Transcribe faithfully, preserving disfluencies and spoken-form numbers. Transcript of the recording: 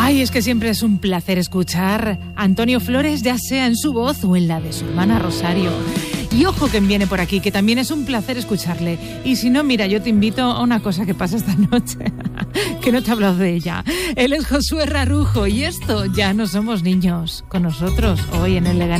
Ay, es que siempre es un placer escuchar a Antonio Flores, ya sea en su voz o en la de su hermana Rosario. Y ojo quien viene por aquí, que también es un placer escucharle. Y si no, mira, yo te invito a una cosa que pasa esta noche, que no te he hablado de ella. Él es Josué Rarujo y esto, Ya no somos niños. Con nosotros hoy en El Legano.